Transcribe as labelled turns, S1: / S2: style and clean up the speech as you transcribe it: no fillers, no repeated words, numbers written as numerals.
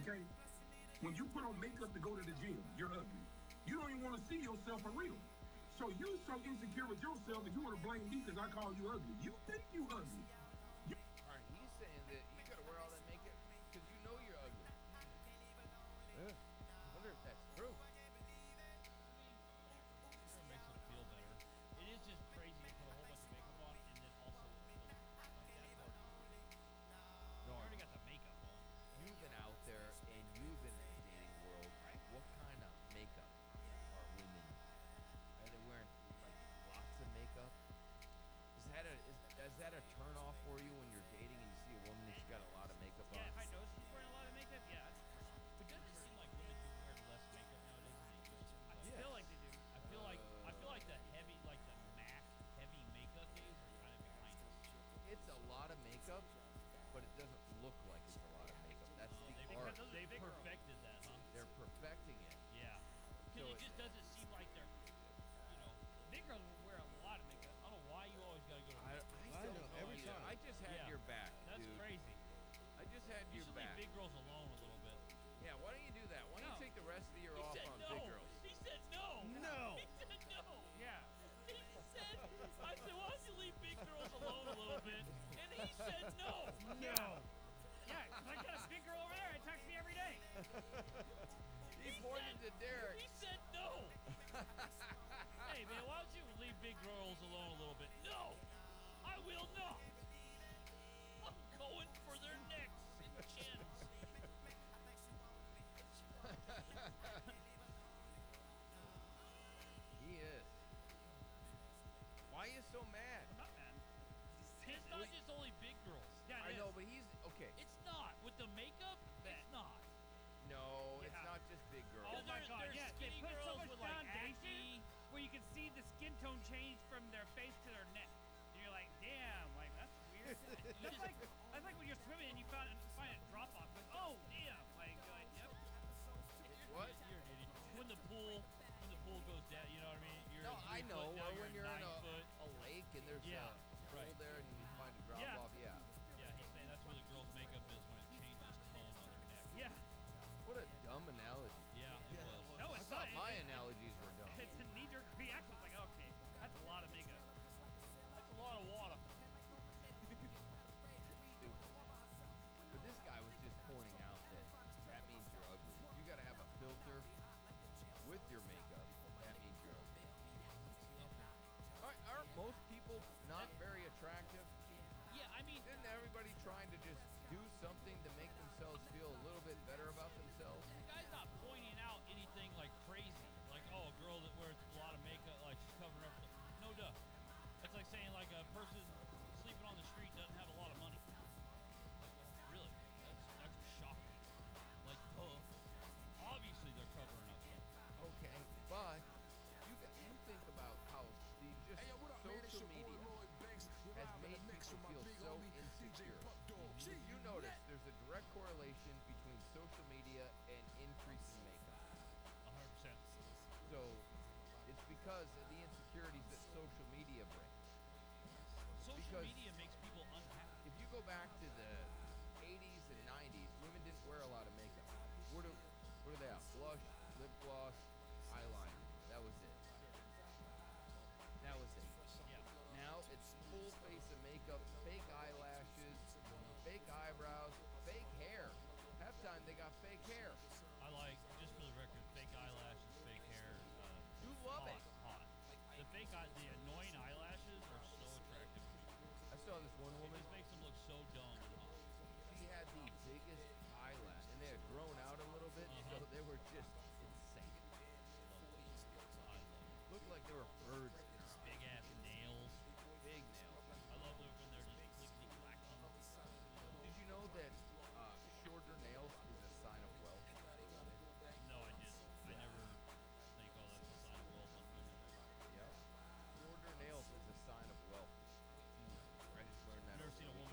S1: Okay? When you put on makeup to go to the gym, you're ugly. You don't even want to see yourself for real. So you so insecure with yourself that you want to blame me because I call you ugly. You think you ugly. You
S2: All right, he's saying that you got to wear all that makeup because you know you're ugly. I wonder if that's true.
S3: Sure, it makes it feel better. It is just crazy to put a whole bunch of makeup on and then also like that part. You
S2: No,
S3: already got the makeup on.
S2: you've been out there and you've been in the dating world. What kind of makeup are women? Are they wearing like lots of makeup? Is that a turn off for you when you're dating and you see a woman that's got a lot of makeup on?
S3: Yeah, if I notice she's wearing a lot of makeup, yeah. But doesn't it seem like women do wear less makeup nowadays than they used to?
S4: I feel like they do.
S3: I feel like the heavy, like the MAC heavy makeup days are kind of behind us.
S2: It's a lot of makeup, but it doesn't look like it's a lot of makeup. That's the
S3: They
S2: art.
S4: those are
S3: they
S4: big girls.
S3: perfected that, huh?
S2: They're perfecting it.
S3: Yeah.
S2: So
S3: Because it just doesn't seem like they're,
S4: Big girls will wear a lot of makeup.
S3: I don't know why you always gotta go to
S2: I
S5: I
S2: don't
S5: know,
S2: know
S5: every
S2: either.
S5: time.
S2: I just had
S3: Yeah.
S2: your back,
S3: That's
S2: dude.
S3: crazy.
S2: I just had
S3: You
S2: your
S3: should leave
S2: back.
S3: big girls alone a little bit.
S2: Yeah, why don't you do that? Why don't
S4: No.
S2: you take the rest of the year
S3: He
S2: off
S3: said
S2: on
S3: no.
S2: big girls?
S3: He said no.
S5: No.
S3: He said no.
S4: Yeah.
S3: He said, I said, why don't you leave big girls alone a little bit? And he said no.
S4: No. Yeah, 'cause I got a big girl over there. It texts me every day.
S2: He pointed to Derek.
S3: He said no. Hey, man, why don't you leave big girls alone a little bit? No, I will not. I'm going for their necks and chins.
S2: He is. Why are you so mad?
S4: I'm not mad.
S3: It's not just only big girls.
S4: Yeah,
S2: I
S4: it
S2: know,
S4: is.
S2: but he's okay.
S3: It's not. With the makeup, it's not.
S2: No, it's
S4: Yeah.
S2: not just big girls.
S4: Oh my
S3: There's-
S4: god,
S3: there's
S4: yes. They
S3: skinny
S4: put so
S3: girls
S4: much
S3: with, like,
S4: foundation where you can see the skin tone change from their face to their neck. And you're like, damn, like that's weird. That's like when you're swimming and you find a drop off. Like, oh damn, like you're like, yep.
S2: What?
S3: You're an idiot. When the pool goes down, you know what I mean? You're
S2: No, I
S3: 3
S2: know.
S3: foot, now
S2: Or when you're in
S3: 9 foot.
S2: a lake and there's
S3: Yeah,
S2: a
S3: right.
S2: hole there and you find a drop
S4: Yeah.
S2: off. Yeah.
S3: Yeah, he's saying that's where the girl's makeup is when it changes tone on their neck.
S4: Yeah.
S2: What a dumb analogy.
S3: Yeah, it was.
S4: No,
S2: I
S4: it's
S2: thought
S4: not.
S2: my analogies were dumb.
S4: It's a knee jerk reaction. It's like, okay, that's a lot of makeup.
S3: That's a lot of water.
S2: Stupid. But this guy was just pointing out that means you're ugly. You got to have a filter with your makeup. That means you're ugly. Aren't most people not very attractive?
S3: Yeah, I mean,
S2: Isn't everybody trying to just do something to make themselves feel a little bit better about themselves?
S3: the guy's not pointing out anything like crazy. Like, oh, a girl that wears a lot of makeup, like she's covering up. No duh. It's like saying like a person sleeping on the street doesn't have a lot of money. Like, really? That's shocking. Like, obviously they're covering up something.
S2: Okay, but you think about how just social media has made people feel so insecure. If you notice, there's a direct correlation between social media and increasing makeup.
S3: 100%.
S2: So it's because of the insecurities that social media brings.
S3: Social
S2: Because-
S3: media makes people unhappy.
S2: If you go back to the 80s and 90s, women didn't wear a lot of makeup. What do they have? Blush, lip gloss, eyeliner. That was it. That was it.
S3: Yeah.
S2: Now it's full face of makeup, fake eyelashes, fake eyebrows, fake hair. Half time they got fake hair.
S3: I like, just for the record, fake eyelashes, fake hair.
S2: You love
S3: hot,
S2: it.
S3: Hot. The annoying eyelashes are so attractive.
S2: I saw this one
S3: It
S2: woman.
S3: just makes them look so dumb and hot.
S2: She had the biggest eyelash, and they had grown out a little bit, so they were just insane.
S3: I love it.
S2: Looked like there were birds